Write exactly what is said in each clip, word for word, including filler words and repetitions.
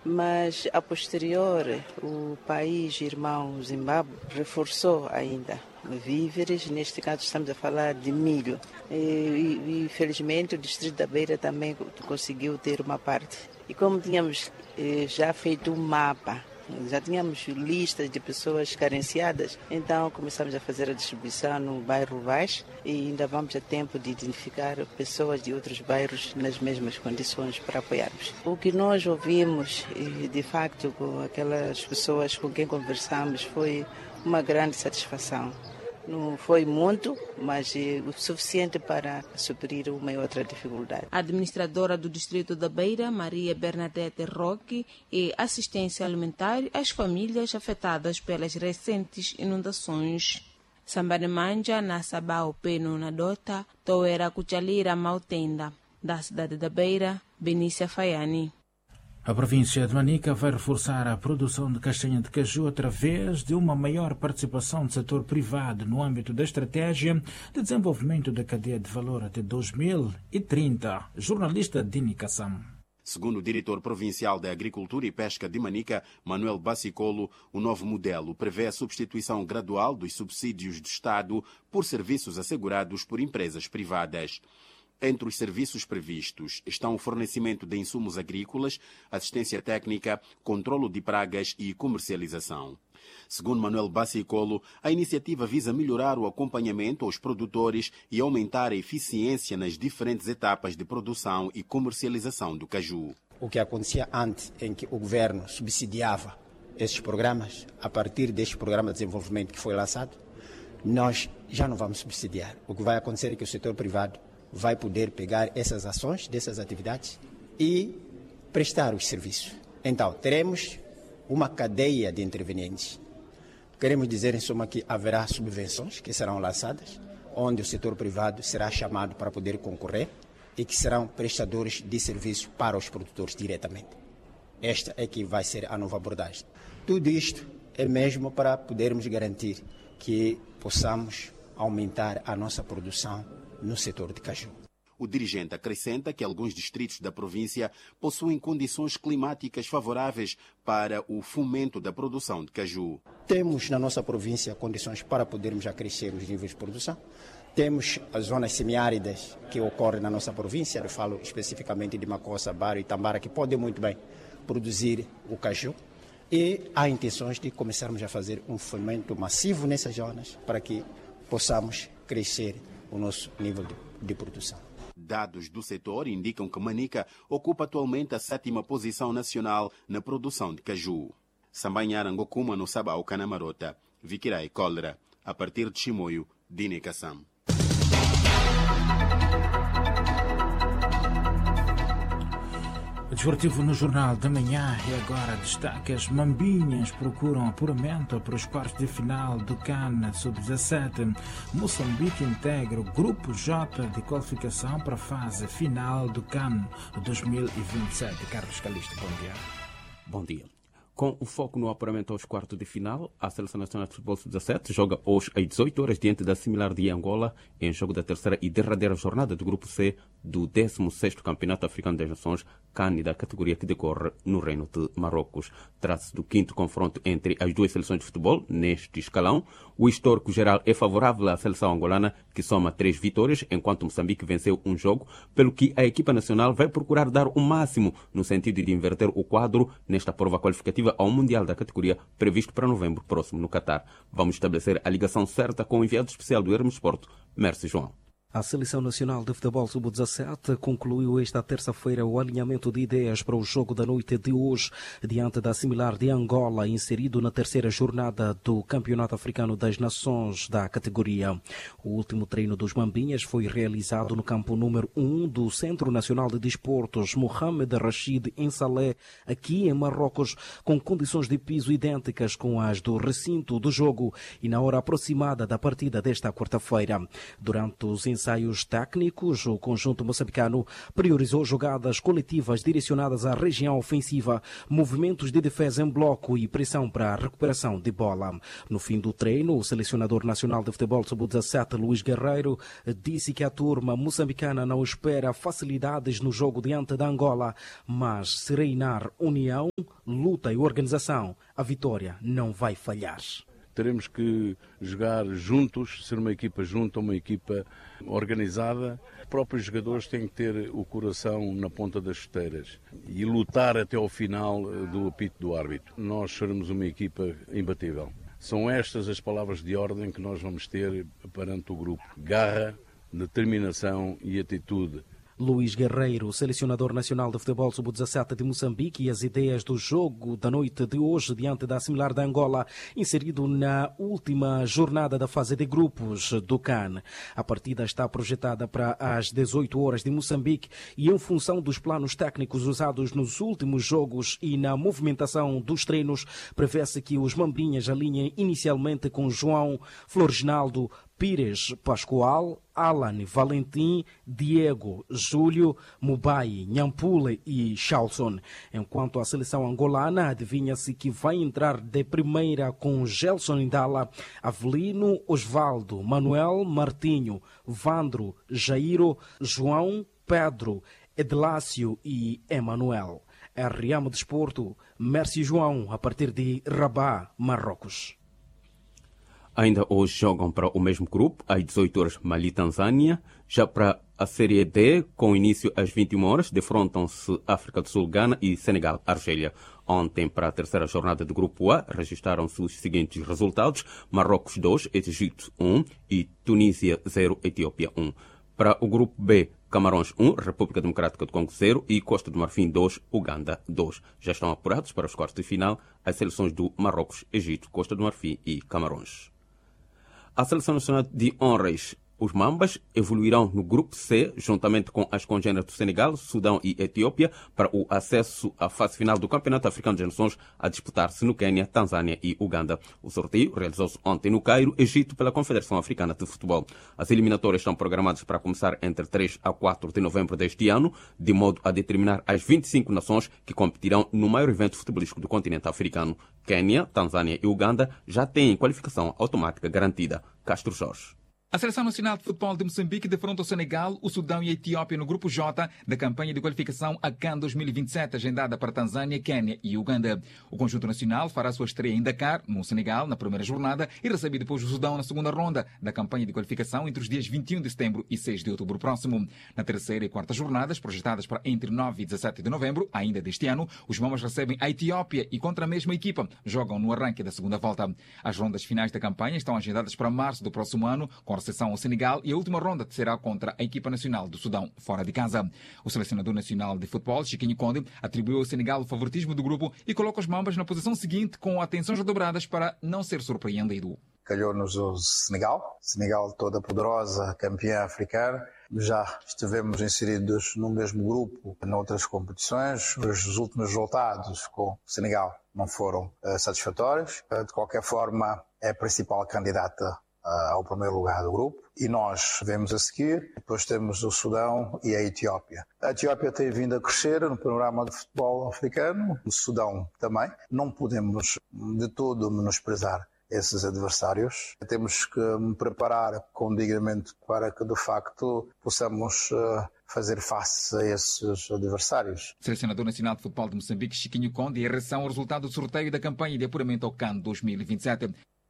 mas a posterior o país irmão Zimbábue reforçou ainda víveres, neste caso estamos a falar de milho. E, e, infelizmente o distrito da Beira também conseguiu ter uma parte. E como tínhamos eh, já feito um mapa, já tínhamos listas de pessoas carenciadas, então começamos a fazer a distribuição no bairro Vaz e ainda vamos a tempo de identificar pessoas de outros bairros nas mesmas condições para apoiarmos. O que nós ouvimos, de facto, com aquelas pessoas com quem conversamos, foi uma grande satisfação. Não foi muito, mas é o suficiente para suprir uma e outra dificuldade. A administradora do Distrito da Beira, Maria Bernadette Roque, e assistência alimentar às famílias afetadas pelas recentes inundações. Sambane Manja, na Sabao Peno, na Dota, Toera Cuchalira Mautenda. Da cidade da Beira, Benícia Faiani. A província de Manica vai reforçar a produção de castanha de caju através de uma maior participação do setor privado no âmbito da estratégia de desenvolvimento da cadeia de valor até dois mil e trinta. Jornalista Dini Kassam. Segundo o diretor provincial da Agricultura e Pesca de Manica, Manuel Bassicolo, o novo modelo prevê a substituição gradual dos subsídios do Estado por serviços assegurados por empresas privadas. Entre os serviços previstos estão o fornecimento de insumos agrícolas, assistência técnica, controlo de pragas e comercialização. Segundo Manuel Bassicolo, a iniciativa visa melhorar o acompanhamento aos produtores e aumentar a eficiência nas diferentes etapas de produção e comercialização do caju. O que acontecia antes, em que o governo subsidiava esses programas, a partir deste programa de desenvolvimento que foi lançado, nós já não vamos subsidiar. O que vai acontecer é que o setor privado vai poder pegar essas ações, dessas atividades e prestar os serviços. Então, teremos uma cadeia de intervenientes. Queremos dizer, em suma, que haverá subvenções que serão lançadas, onde o setor privado será chamado para poder concorrer e que serão prestadores de serviços para os produtores diretamente. Esta é que vai ser a nova abordagem. Tudo isto é mesmo para podermos garantir que possamos aumentar a nossa produção no setor de caju. O dirigente acrescenta que alguns distritos da província possuem condições climáticas favoráveis para o fomento da produção de caju. Temos na nossa província condições para podermos acrescer os níveis de produção. Temos as zonas semiáridas que ocorrem na nossa província, eu falo especificamente de Macossa, Baro e Tambara, que podem muito bem produzir o caju. E há intenções de começarmos a fazer um fomento massivo nessas zonas para que possamos crescer o nosso nível de, de produção. Dados do setor indicam que Manica ocupa atualmente a sétima posição nacional na produção de caju. Sambanhara Ngokuma no Sabao Canamarota, Vikirai Cólera, a partir de Chimoio, Dine Kassam. Desportivo no Jornal da Manhã e agora destaque: as Mambinhas procuram apuramento para os quartos de final do CAN sub dezassete. Moçambique integra o Grupo J de qualificação para a fase final do CAN dois mil e vinte e sete. Carlos Calixto, bom dia. Bom dia. Com o foco no apuramento aos quartos de final, a Seleção Nacional de Futebol sub dezassete joga hoje às dezoito horas diante da similar de Angola, em jogo da terceira e derradeira jornada do Grupo C do décimo sexto Campeonato Africano das Nações, CAN, da categoria que decorre no Reino de Marrocos. Trata-se do quinto confronto entre as duas seleções de futebol neste escalão. O histórico geral é favorável à seleção angolana, que soma três vitórias, enquanto Moçambique venceu um jogo, pelo que a equipa nacional vai procurar dar o máximo no sentido de inverter o quadro nesta prova qualificativa ao Mundial da categoria, previsto para novembro próximo no Catar. Vamos estabelecer a ligação certa com o enviado especial do Hermes Sport, Mércio João. A Seleção Nacional de Futebol sub dezassete concluiu esta terça-feira o alinhamento de ideias para o jogo da noite de hoje, diante da similar de Angola, inserido na terceira jornada do Campeonato Africano das Nações da categoria. O último treino dos Mambinhas foi realizado no campo número um do Centro Nacional de Desportos Mohamed Rashid em Salé, aqui em Marrocos, com condições de piso idênticas com as do recinto do jogo e na hora aproximada da partida desta quarta-feira. Durante os ensaios técnicos, o conjunto moçambicano priorizou jogadas coletivas direcionadas à região ofensiva, movimentos de defesa em bloco e pressão para a recuperação de bola. No fim do treino, o selecionador nacional de futebol sub dezassete, Luís Guerreiro, disse que a turma moçambicana não espera facilidades no jogo diante da Angola, mas se reinar união, luta e organização, a vitória não vai falhar. Teremos que jogar juntos, ser uma equipa junta, uma equipa organizada. Os próprios jogadores têm que ter o coração na ponta das chuteiras e lutar até ao final do apito do árbitro. Nós seremos uma equipa imbatível. São estas as palavras de ordem que nós vamos ter perante o grupo. Garra, determinação e atitude. Luís Guerreiro, selecionador nacional de futebol sub dezassete de Moçambique, e as ideias do jogo da noite de hoje diante da Similar de Angola, inserido na última jornada da fase de grupos do CAN. A partida está projetada para as dezoito horas de Moçambique e, em função dos planos técnicos usados nos últimos jogos e na movimentação dos treinos, prevê-se que os Mambinhas alinhem inicialmente com João Floriginaldo Pires Pascoal, Alan Valentim, Diego, Júlio, Mubai, Nhampule e Charlson. Enquanto a seleção angolana adivinha-se que vai entrar de primeira com Gelson Indala, Avelino, Osvaldo, Manuel, Martinho, Vandro, Jairo, João, Pedro, Edlácio e Emanuel. R M Desporto, Mércio João, a partir de Rabat, Marrocos. Ainda hoje jogam para o mesmo grupo, às dezoito horas, Mali, Tanzânia. Já para a Série D, com início às vinte e uma horas, defrontam-se África do Sul, Gana e Senegal, Argélia. Ontem, para a terceira jornada do Grupo A, registraram-se os seguintes resultados: Marrocos dois, Egito um e Tunísia zero, Etiópia um. Para o Grupo B, Camarões um, República Democrática do Congo zero e Costa do Marfim dois, Uganda dois. Já estão apurados para os quartos de final as seleções do Marrocos, Egito, Costa do Marfim e Camarões. A Seleção Nacional de Honras, os Mambas, evoluirão no Grupo C, juntamente com as congêneres do Senegal, Sudão e Etiópia, para o acesso à fase final do Campeonato Africano de Nações, a disputar-se no Quênia, Tanzânia e Uganda. O sorteio realizou-se ontem no Cairo, Egito, pela Confederação Africana de Futebol. As eliminatórias estão programadas para começar entre três a quatro de novembro deste ano, de modo a determinar as vinte e cinco nações que competirão no maior evento futebolístico do continente africano. Quênia, Tanzânia e Uganda já têm qualificação automática garantida. Castro Jorge. A Seleção Nacional de Futebol de Moçambique defronta o Senegal, o Sudão e a Etiópia no Grupo J da campanha de qualificação à CAN dois mil e vinte e sete, agendada para Tanzânia, Quênia e Uganda. O conjunto nacional fará sua estreia em Dakar, no Senegal, na primeira jornada, e recebe depois o Sudão na segunda ronda da campanha de qualificação entre os dias vinte e um de setembro e seis de outubro próximo. Na terceira e quarta jornadas, projetadas para entre nove e dezassete de novembro, ainda deste ano, os Mamas recebem a Etiópia e contra a mesma equipa jogam no arranque da segunda volta. As rondas finais da campanha estão agendadas para março do próximo ano, com recepção ao Senegal, e a última ronda será contra a equipa nacional do Sudão, fora de casa. O selecionador nacional de futebol, Chiquinho Conde, atribuiu ao Senegal o favoritismo do grupo e coloca os Mambas na posição seguinte, com atenções redobradas para não ser surpreendido. Calhou-nos o Senegal, Senegal toda poderosa, campeã africana. Já estivemos inseridos no mesmo grupo noutras competições. Os últimos resultados com o Senegal não foram uh, satisfatórios. Uh, de qualquer forma, é a principal candidata ao primeiro lugar do grupo, e nós vemos a seguir, depois temos o Sudão e a Etiópia. A Etiópia tem vindo a crescer no panorama de futebol africano, o Sudão também. Não podemos de todo menosprezar esses adversários. Temos que me preparar com dignamente para que, de facto, possamos uh, fazer face a esses adversários. Selecionador Nacional de Futebol de Moçambique, Chiquinho Conde, em reação ao resultado do sorteio da campanha de apuramento ao CAN dois mil e vinte e sete.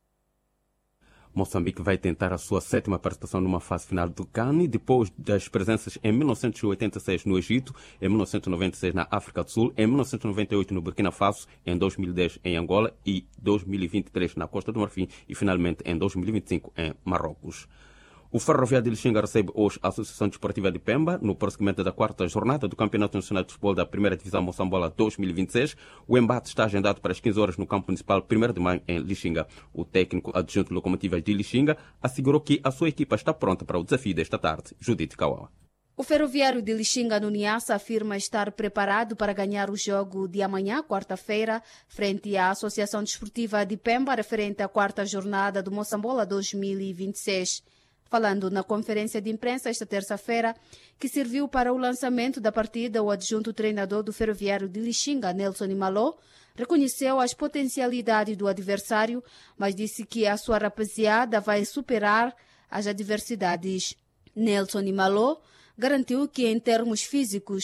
Moçambique vai tentar a sua sétima participação numa fase final do CAN, depois das presenças em mil novecentos e oitenta e seis no Egito, em mil novecentos e noventa e seis na África do Sul, em mil novecentos e noventa e oito no Burkina Faso, em dois mil e dez em Angola e dois mil e vinte e três na Costa do Marfim e, finalmente, em dois mil e vinte e cinco em Marrocos. O Ferroviário de Lixinga recebe hoje a Associação Desportiva de Pemba, no prosseguimento da quarta jornada do Campeonato Nacional de Futebol da Primeira Divisão Moçambola dois mil e vinte e seis. O embate está agendado para as quinze horas no campo municipal primeiro de maio, em Lixinga. O técnico adjunto de Locomotivas de Lixinga assegurou que a sua equipa está pronta para o desafio desta tarde. Judite Kawawa. O Ferroviário de Lixinga, no Niassa, afirma estar preparado para ganhar o jogo de amanhã, quarta-feira, frente à Associação Desportiva de Pemba, referente à quarta jornada do Moçambola dois mil e vinte e seis. Falando na conferência de imprensa esta terça-feira, que serviu para o lançamento da partida, o adjunto treinador do Ferroviário de Lixinga, Nelson Imalô, reconheceu as potencialidades do adversário, mas disse que a sua rapaziada vai superar as adversidades. Nelson Imalô garantiu que, em termos físicos,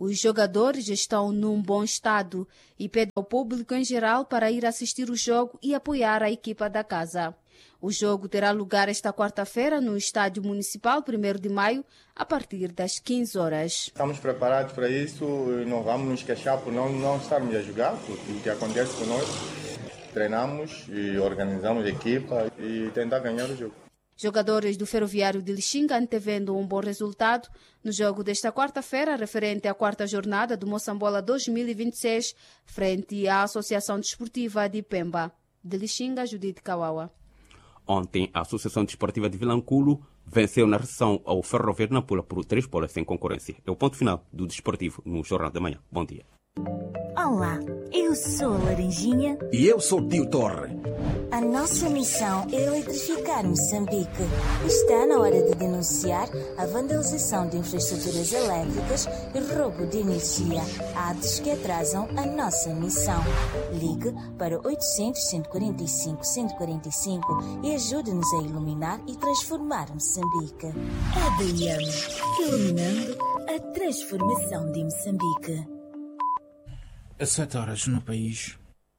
Os jogadores estão num bom estado e pedem ao público em geral para ir assistir o jogo e apoiar a equipa da casa. O jogo terá lugar esta quarta-feira no Estádio Municipal, primeiro de maio, a partir das quinze horas. Estamos preparados para isso e não vamos nos queixar por não, não estarmos a jogar, porque o que acontece conosco, treinamos e organizamos a equipa e tentar ganhar o jogo. Jogadores do Ferroviário de Lixinga antevendo um bom resultado no jogo desta quarta-feira, referente à quarta jornada do Moçambola dois mil e vinte e seis, frente à Associação Desportiva de Pemba. De Lixinga, Judite Kawawa. Ontem, a Associação Desportiva de Vilanculo venceu na reação ao Ferroviário Nampula por três bolas sem concorrência. É o ponto final do Desportivo no Jornal da Manhã. Bom dia. Olá, eu sou a Laranjinha. E eu sou o Tio Torre. A nossa missão é eletrificar Moçambique. Está na hora de denunciar a vandalização de infraestruturas elétricas e roubo de energia, atos que atrasam a nossa missão. Ligue para oitocentos, cento e quarenta e cinco, cento e quarenta e cinco e ajude-nos a iluminar e transformar Moçambique. A D M, iluminando a transformação de Moçambique. Às sete horas no país.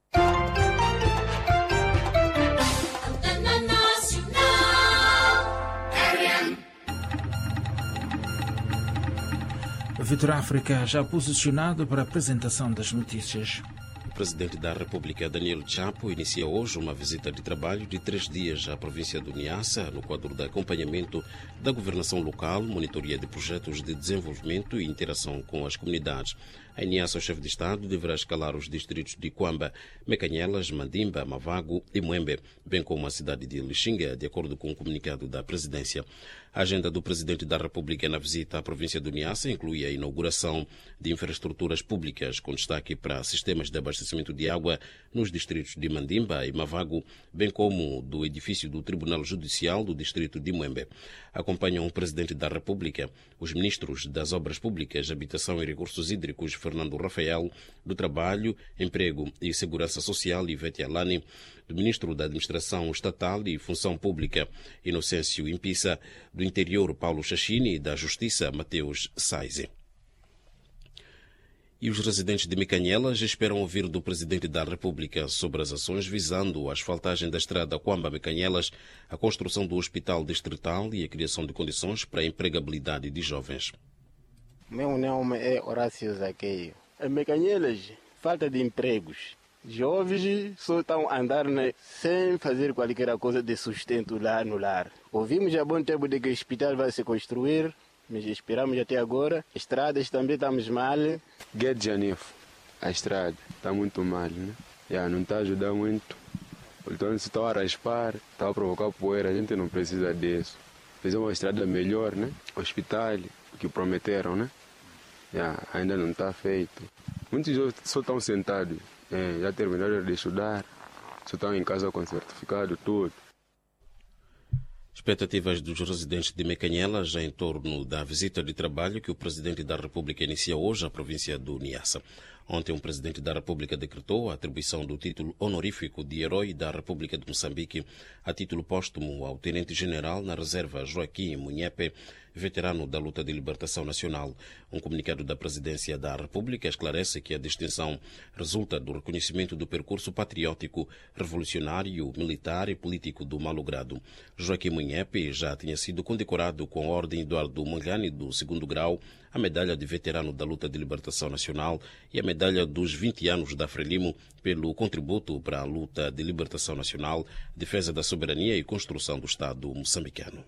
Vitor África já posicionado para a apresentação das notícias. O presidente da República, Daniel Chapo, inicia hoje uma visita de trabalho de três dias à província do Niassa, no quadro de acompanhamento da governação local, monitoria de projetos de desenvolvimento e interação com as comunidades. A Niassa, o chefe de Estado, deverá escalar os distritos de Quamba, Mecanhelas, Mandimba, Mavago e Muembe, bem como a cidade de Lixinga, de acordo com o comunicado da presidência. A agenda do presidente da República na visita à província do Niassa inclui a inauguração de infraestruturas públicas, com destaque para sistemas de abastecimento de água nos distritos de Mandimba e Mavago, bem como do edifício do Tribunal Judicial do distrito de Muembe. Acompanham o presidente da República os ministros das Obras Públicas, Habitação e Recursos Hídricos, Fernando Rafael, do Trabalho, Emprego e Segurança Social, Ivete Alani, do ministro da Administração Estatal e Função Pública, Inocêncio Impissa, do Interior, Paulo Chachini, e da Justiça, Mateus Saize. E os residentes de Mecanhelas esperam ouvir do presidente da República sobre as ações visando a asfaltagem da estrada Quamba-Mecanhelas, a construção do hospital distrital e a criação de condições para a empregabilidade de jovens. Meu nome é Horácio Zaqueio. Em Mecanhelas, falta de empregos. Jovens só estão a andar, né, sem fazer qualquer coisa de sustento lá no lar. Ouvimos há bom tempo de que o hospital vai se construir, mas esperamos até agora. Estradas também estamos mal. Guedes Janifo, a estrada está muito mal, né? Já não está a ajudar muito. Então, se está a raspar, está a provocar poeira, a gente não precisa disso. Fazer uma estrada melhor, né? Hospital, que prometeram, né? Já, ainda não está feito. Muitos jovens só estão sentados, é, já terminaram de estudar, só estão em casa com certificado, tudo. Expectativas dos residentes de Mecanhelas em torno da visita de trabalho que o presidente da República inicia hoje à província do Niassa. Ontem, o presidente da República decretou a atribuição do título honorífico de Herói da República de Moçambique a título póstumo ao tenente-general na reserva Joaquim Munhepe, veterano da luta de libertação nacional. Um comunicado da presidência da República esclarece que a distinção resulta do reconhecimento do percurso patriótico, revolucionário, militar e político do malogrado. Joaquim Munhepe já tinha sido condecorado com a Ordem Eduardo Mondlane do segundo grau, a medalha de veterano da luta de libertação nacional e a medalha dos vinte anos da Frelimo pelo contributo para a luta de libertação nacional, defesa da soberania e construção do Estado moçambicano.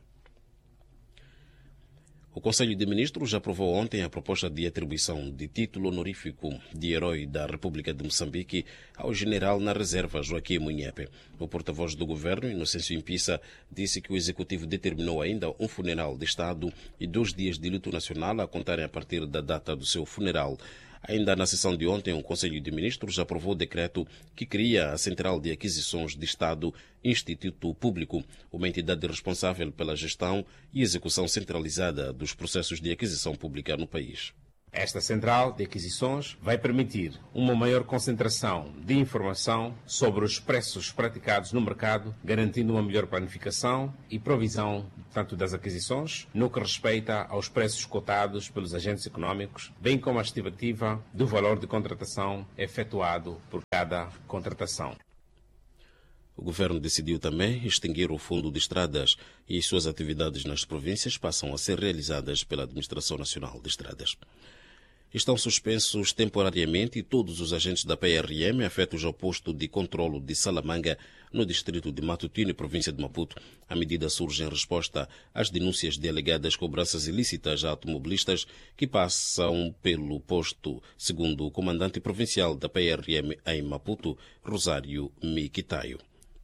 O Conselho de Ministros aprovou ontem a proposta de atribuição de título honorífico de Herói da República de Moçambique ao general na reserva Joaquim Munhepe. O porta-voz do governo, Inocêncio Impissa, disse que o executivo determinou ainda um funeral de Estado e dois dias de luto nacional a contarem a partir da data do seu funeral. Ainda na sessão de ontem, o Conselho de Ministros aprovou o decreto que cria a Central de Aquisições de Estado, Instituto Público, uma entidade responsável pela gestão e execução centralizada dos processos de aquisição pública no país. Esta central de aquisições vai permitir uma maior concentração de informação sobre os preços praticados no mercado, garantindo uma melhor planificação e provisão tanto das aquisições, no que respeita aos preços cotados pelos agentes econômicos, bem como a estimativa do valor de contratação efetuado por cada contratação. O governo decidiu também extinguir o Fundo de Estradas e as suas atividades nas províncias passam a ser realizadas pela Administração Nacional de Estradas. Estão suspensos temporariamente todos os agentes da P R M afetos ao posto de controlo de Salamanga, no distrito de Matutino, província de Maputo. A medida surge em resposta às denúncias de alegadas cobranças ilícitas a automobilistas que passam pelo posto, segundo o comandante provincial da P R M em Maputo, Rosário Miquitaio.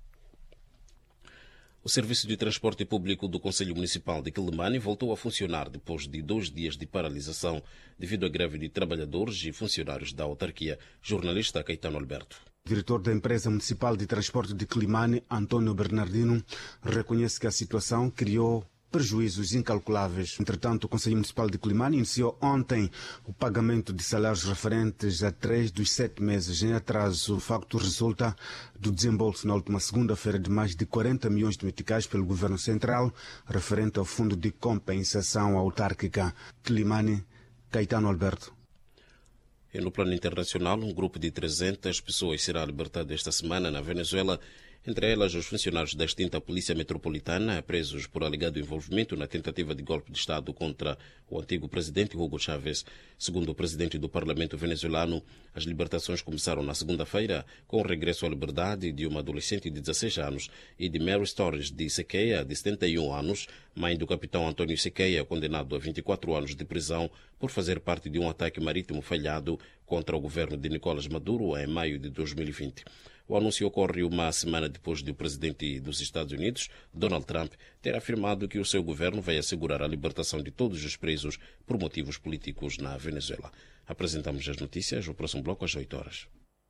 O Serviço de Transporte Público do Conselho Municipal de Quelimane voltou a funcionar depois de dois dias de paralisação devido à greve de trabalhadores e funcionários da autarquia. Jornalista Caetano Alberto. O diretor da empresa municipal de transporte de Quelimane, Antônio Bernardino, reconhece que a situação criou prejuízos incalculáveis. Entretanto, o Conselho Municipal de Quelimane iniciou ontem o pagamento de salários referentes a três dos sete meses em atraso. O facto resulta do desembolso na última segunda-feira de mais de quarenta milhões de meticais pelo Governo Central, referente ao Fundo de Compensação Autárquica. Quelimane, Caetano Alberto. E no plano internacional, um grupo de trezentas pessoas será libertado esta semana na Venezuela, entre elas os funcionários da extinta Polícia Metropolitana, presos por alegado envolvimento na tentativa de golpe de Estado contra o antigo presidente Hugo Chávez. Segundo o presidente do Parlamento venezuelano, as libertações começaram na segunda-feira com o regresso à liberdade de uma adolescente de dezesseis anos e de Mary Torres de Sequeia, de setenta e um anos, mãe do capitão Antônio Sequeia, condenado a vinte e quatro anos de prisão por fazer parte de um ataque marítimo falhado contra o governo de Nicolás Maduro em maio de dois mil e vinte. O anúncio ocorre uma semana depois de o presidente dos Estados Unidos, Donald Trump, ter afirmado que o seu governo vai assegurar a libertação de todos os presos por motivos políticos na Venezuela. Apresentamos as notícias, o próximo bloco às oito horas.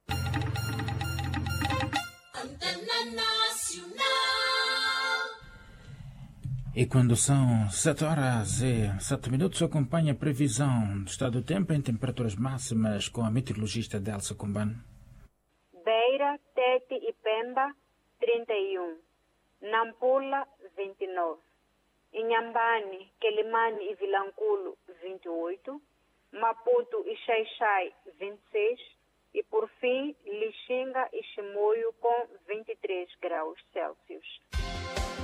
E quando são sete horas e sete minutos, acompanha a previsão do estado do tempo em temperaturas máximas com a meteorologista Delsa Cumbano. Beira, Tete e Pemba, trinta e um. Nampula, vinte e nove. Inhambane, Quelimane e Vilanculo, vinte e oito. Maputo e Xai-Xai, vinte e seis. E, por fim, Lixinga e Chimoio com vinte e três graus Celsius.